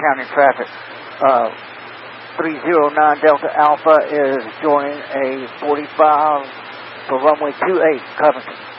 County traffic. 309 Delta Alpha is joining a 45 for runway 28, Covington.